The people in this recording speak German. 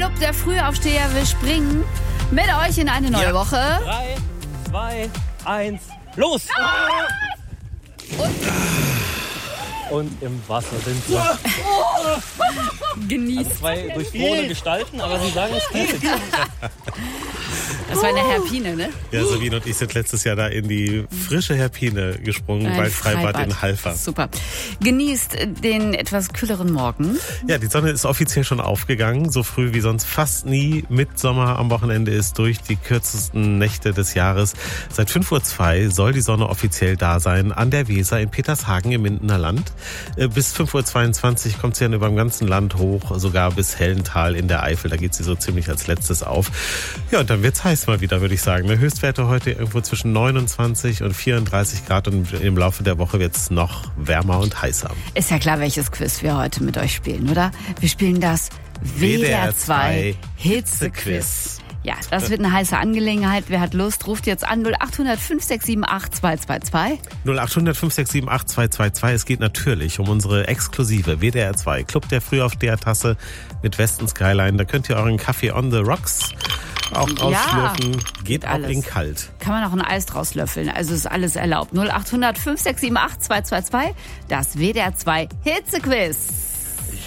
Club der Frühaufsteher. Wir springen mit euch in eine neue Woche. 3, 2, 1, los! Und im Wasser sind wir. Genießt. Also 2 durchfrorene Gestalten, aber sie sagen, es geht. Das war eine Herpine, ne? Ja, Sabine und ich sind letztes Jahr da in die frische Herpine gesprungen, Ein bei Freibad in Freibad. Halver. Super. Genießt den etwas kühleren Morgen. Ja, die Sonne ist offiziell schon aufgegangen, so früh wie sonst fast nie. Midsommer am Wochenende ist durch, die kürzesten Nächte des Jahres. Seit 5:02 Uhr soll die Sonne offiziell da sein an der Weser in Petershagen im Mindener Land. Bis 5:22 Uhr kommt sie dann über dem ganzen Land hoch, sogar bis Hellental in der Eifel. Da geht sie so ziemlich als letztes auf. Ja, und dann wird's heiß mal wieder, würde ich sagen. Höchstwerte heute irgendwo zwischen 29 und 34 Grad und im Laufe der Woche wird's noch wärmer und heißer. Ist ja klar, welches Quiz wir heute mit euch spielen, oder? Wir spielen das WDR 2 Hitzequiz. Ja, das wird eine heiße Angelegenheit. Wer hat Lust, ruft jetzt an 0800 567 8222. 0800 567 8222. Es geht natürlich um unsere exklusive WDR 2 Club der Frühaufsteher-Tasse mit Weston Skyline. Da könnt ihr euren Kaffee on the rocks auch ausschlürfen. Geht auch alles. in kalt. Kann man auch ein Eis draus löffeln. Also ist alles erlaubt. 0800 567 8222. Das WDR 2 Hitzequiz.